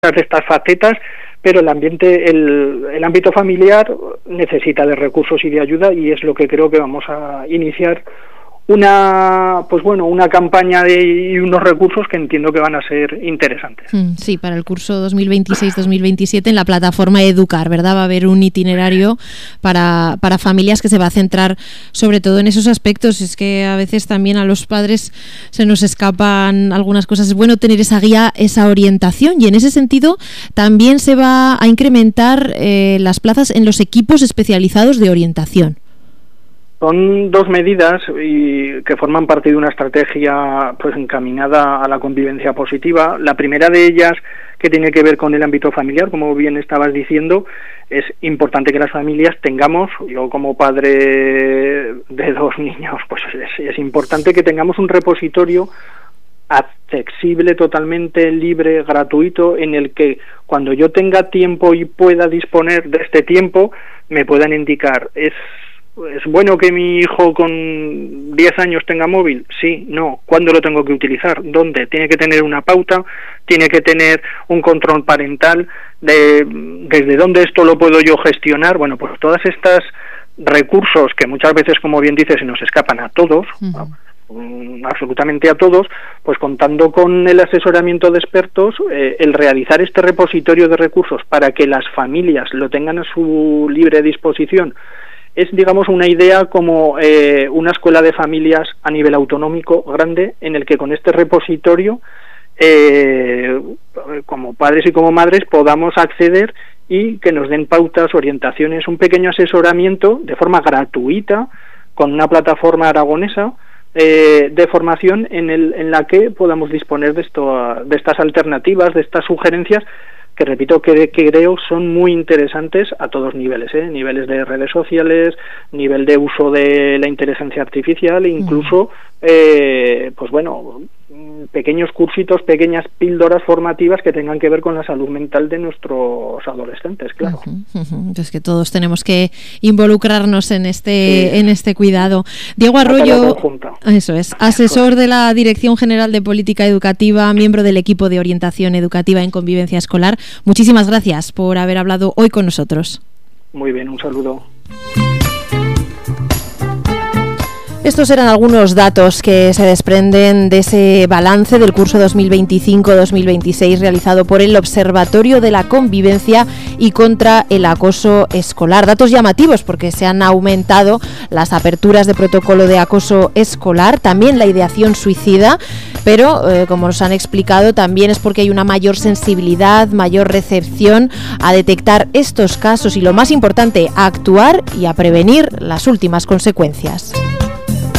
de estas facetas, pero el ámbito familiar necesita de recursos y de ayuda, y es lo que creo que vamos a iniciar una campaña y unos recursos que entiendo que van a ser interesantes. Sí, para el curso 2026-2027 en la plataforma Educar, ¿verdad? Va a haber un itinerario para familias que se va a centrar sobre todo en esos aspectos. Es que a veces también a los padres se nos escapan algunas cosas. Es bueno tener esa guía, esa orientación, y en ese sentido también se va a incrementar las plazas en los equipos especializados de orientación. Son dos medidas y que forman parte de una estrategia pues encaminada a la convivencia positiva. La primera de ellas, que tiene que ver con el ámbito familiar, como bien estabas diciendo, es importante que las familias tengamos, yo como padre de dos niños, pues es importante que tengamos un repositorio accesible, totalmente libre, gratuito, en el que cuando yo tenga tiempo y pueda disponer de este tiempo, me puedan indicar, ¿es bueno que mi hijo con 10 años tenga móvil? Sí, no. ¿Cuándo lo tengo que utilizar? ¿Dónde? Tiene que tener una pauta, tiene que tener un control parental, desde dónde esto lo puedo yo gestionar. Bueno, pues todas estas recursos que muchas veces, como bien dices, se nos escapan a todos, absolutamente a todos, pues contando con el asesoramiento de expertos, el realizar este repositorio de recursos para que las familias lo tengan a su libre disposición, es, digamos, una idea como una escuela de familias a nivel autonómico grande, en el que con este repositorio, como padres y como madres, podamos acceder y que nos den pautas, orientaciones, un pequeño asesoramiento de forma gratuita con una plataforma aragonesa de formación en la que podamos disponer de estas alternativas, de estas sugerencias, que repito que creo son muy interesantes a todos niveles, niveles de redes sociales, nivel de uso de la inteligencia artificial, e incluso pequeños cursitos, pequeñas píldoras formativas que tengan que ver con la salud mental de nuestros adolescentes, claro. Es que todos tenemos que involucrarnos en este cuidado. Diego Arroyo, eso es, asesor de la Dirección General de Política Educativa, miembro del equipo de orientación educativa en convivencia escolar. Muchísimas gracias por haber hablado hoy con nosotros. Muy bien, un saludo. Estos eran algunos datos que se desprenden de ese balance del curso 2025-2026 realizado por el Observatorio de la Convivencia y contra el Acoso Escolar. Datos llamativos porque se han aumentado las aperturas de protocolo de acoso escolar, también la ideación suicida, pero como nos han explicado también es porque hay una mayor sensibilidad, mayor recepción a detectar estos casos y, lo más importante, a actuar y a prevenir las últimas consecuencias.